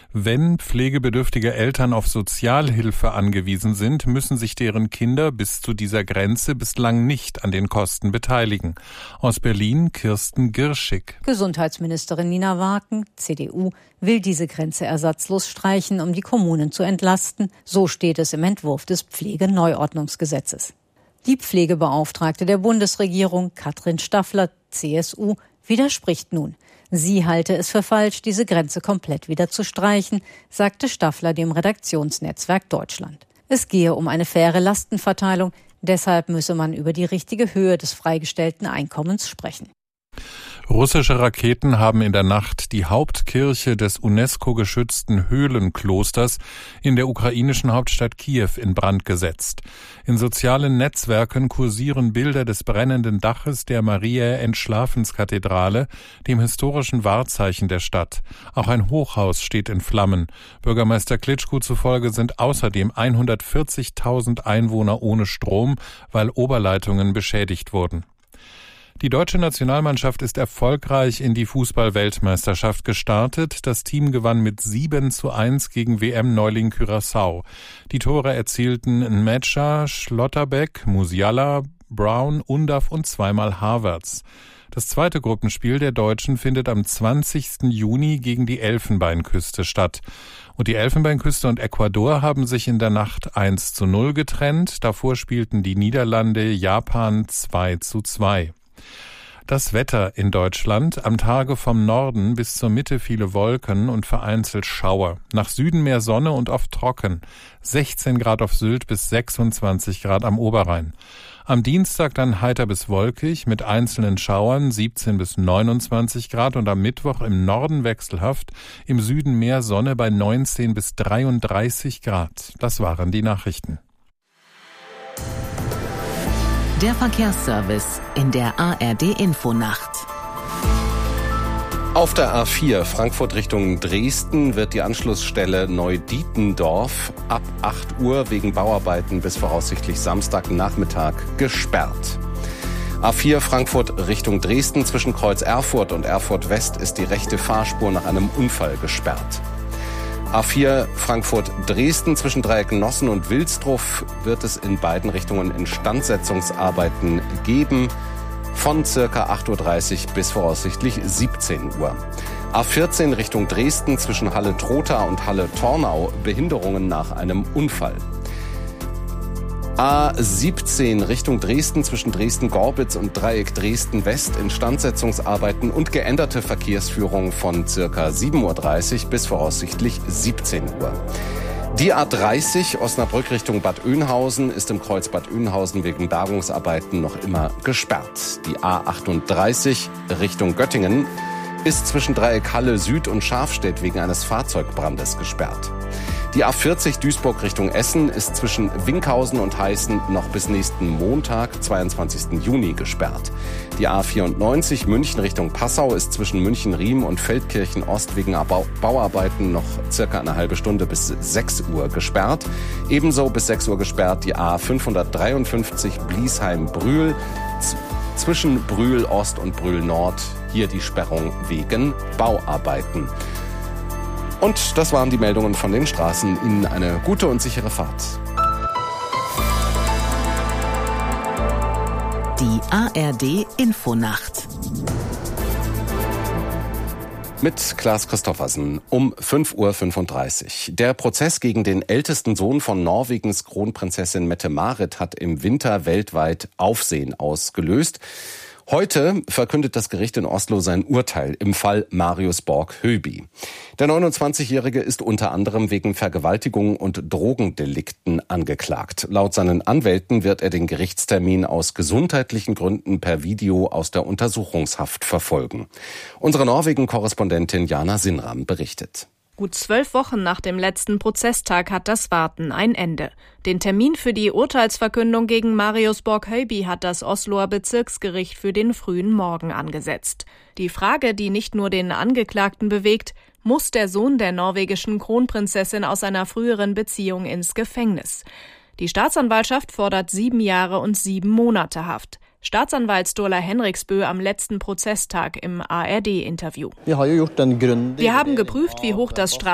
Wenn pflegebedürftige Eltern auf Sozialhilfe angewiesen sind, müssen sich deren Kinder bis zu dieser Grenze bislang nicht an den Kosten beteiligen. Aus Berlin Kirsten Girschig. Gesundheitsministerin Nina Waken, CDU, will diese Grenze ersatzlos streichen, um die Kommunen zu entlasten. So steht es im Entwurf des Pflegeneuordnungsgesetzes. Die Pflegebeauftragte der Bundesregierung, Katrin Staffler, CSU, widerspricht nun. Sie halte es für falsch, diese Grenze komplett wieder zu streichen, sagte Staffler dem Redaktionsnetzwerk Deutschland. Es gehe um eine faire Lastenverteilung, deshalb müsse man über die richtige Höhe des freigestellten Einkommens sprechen. Russische Raketen haben in der Nacht die Hauptkirche des UNESCO-geschützten Höhlenklosters in der ukrainischen Hauptstadt Kiew in Brand gesetzt. In sozialen Netzwerken kursieren Bilder des brennenden Daches der Mariä-Entschlafenskathedrale, dem historischen Wahrzeichen der Stadt. Auch ein Hochhaus steht in Flammen. Bürgermeister Klitschko zufolge sind außerdem 140.000 Einwohner ohne Strom, weil Oberleitungen beschädigt wurden. Die deutsche Nationalmannschaft ist erfolgreich in die Fußball-Weltmeisterschaft gestartet. Das Team gewann mit 7:1 gegen WM-Neuling Curaçao. Die Tore erzielten Nmecha, Schlotterbeck, Musiala, Brown, Undav und zweimal Havertz. Das zweite Gruppenspiel der Deutschen findet am 20. Juni gegen die Elfenbeinküste statt. Und die Elfenbeinküste und Ecuador haben sich in der Nacht 1:0 getrennt. Davor spielten die Niederlande Japan 2:2. Das Wetter in Deutschland: am Tage vom Norden bis zur Mitte viele Wolken und vereinzelt Schauer. Nach Süden mehr Sonne und oft trocken. 16 Grad auf Sylt bis 26 Grad am Oberrhein. Am Dienstag dann heiter bis wolkig mit einzelnen Schauern 17 bis 29 Grad und am Mittwoch im Norden wechselhaft, im Süden mehr Sonne bei 19 bis 33 Grad. Das waren die Nachrichten. Der Verkehrsservice in der ARD-Infonacht. Auf der A4 Frankfurt Richtung Dresden wird die Anschlussstelle Neudietendorf ab 8 Uhr wegen Bauarbeiten bis voraussichtlich Samstagnachmittag gesperrt. A4 Frankfurt Richtung Dresden zwischen Kreuz Erfurt und Erfurt West ist die rechte Fahrspur nach einem Unfall gesperrt. A4 Frankfurt-Dresden zwischen Dreieck Nossen und Wilsdruff wird es in beiden Richtungen Instandsetzungsarbeiten geben, von ca. 8.30 Uhr bis voraussichtlich 17 Uhr. A14 Richtung Dresden zwischen Halle-Trotha und Halle-Tornau Behinderungen nach einem Unfall. A17 Richtung Dresden zwischen Dresden-Gorbitz und Dreieck Dresden-West Instandsetzungsarbeiten und geänderte Verkehrsführung von ca. 7.30 Uhr bis voraussichtlich 17 Uhr. Die A30 Osnabrück Richtung Bad Oeynhausen ist im Kreuz Bad Oeynhausen wegen Bergungsarbeiten noch immer gesperrt. Die A38 Richtung Göttingen ist zwischen Dreieck Halle Süd und Schafstedt wegen eines Fahrzeugbrandes gesperrt. Die A40 Duisburg Richtung Essen ist zwischen Winkhausen und Heißen noch bis nächsten Montag, 22. Juni, gesperrt. Die A94 München Richtung Passau ist zwischen München-Riem und Feldkirchen-Ost wegen Bauarbeiten noch circa eine halbe Stunde bis 6 Uhr gesperrt. Ebenso bis 6 Uhr gesperrt die A553 Bliesheim-Brühl zwischen Brühl Ost und Brühl Nord. Hier die Sperrung wegen Bauarbeiten. Und das waren die Meldungen von den Straßen. Ihnen eine gute und sichere Fahrt. Die ARD-Infonacht. Mit Klaas Christoffersen um 5:35 Uhr. Der Prozess gegen den ältesten Sohn von Norwegens Kronprinzessin Mette-Marit hat im Winter weltweit Aufsehen ausgelöst. Heute verkündet das Gericht in Oslo sein Urteil im Fall Marius Borg-Høiby. Der 29-Jährige ist unter anderem wegen Vergewaltigung und Drogendelikten angeklagt. Laut seinen Anwälten wird er den Gerichtstermin aus gesundheitlichen Gründen per Video aus der Untersuchungshaft verfolgen. Unsere Norwegen-Korrespondentin Jana Sinram berichtet. Gut 12 Wochen nach dem letzten Prozesstag hat das Warten ein Ende. Den Termin für die Urteilsverkündung gegen Marius Borg-Høiby hat das Osloer Bezirksgericht für den frühen Morgen angesetzt. Die Frage, die nicht nur den Angeklagten bewegt: Muss der Sohn der norwegischen Kronprinzessin aus einer früheren Beziehung ins Gefängnis? Die Staatsanwaltschaft fordert 7 Jahre und 7 Monate Haft. Staatsanwalt Sturla Henriksbø am letzten Prozesstag im ARD-Interview. Wir haben geprüft, wie hoch das